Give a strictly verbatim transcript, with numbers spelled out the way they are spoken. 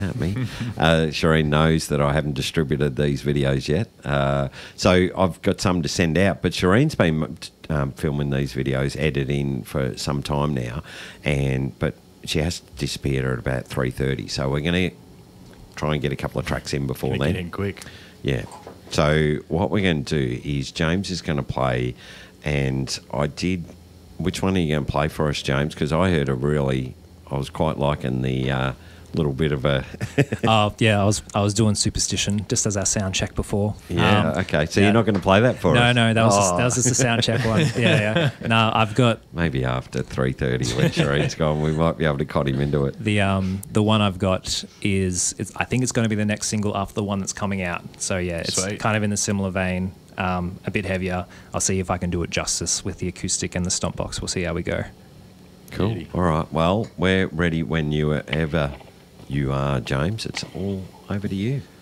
at me. uh, Shireen knows that I haven't distributed these videos yet. Uh, so I've got some to send out. But Shireen's been um, filming these videos, editing for some time now. and But she has disappeared at about three thirty. So we're going to try and get a couple of tracks in before then. Get in quick. Yeah. So what we're going to do is James is going to play, and I did... Which one are you going to play for us, James? Because I heard a really... I was quite liking the uh, little bit of a... Oh, yeah, I was I was doing Superstition just as our sound check before. Yeah, Um, okay. So yeah. you're not going to play that for No, us? no, that was, Oh. just, that was just a sound check one. Yeah, yeah. No, I've got Maybe after three thirty when Shireen's gone, we might be able to cod him into it. the um the one I've got is... It's, I think it's going to be the next single after the one that's coming out. So, yeah, it's Sweet. kind of in the similar vein, um, a bit heavier. I'll see if I can do it justice with the acoustic and the stomp box. We'll see how we go. Cool. Beauty. All right. Well, we're ready when you ever you are, James. It's all over to you.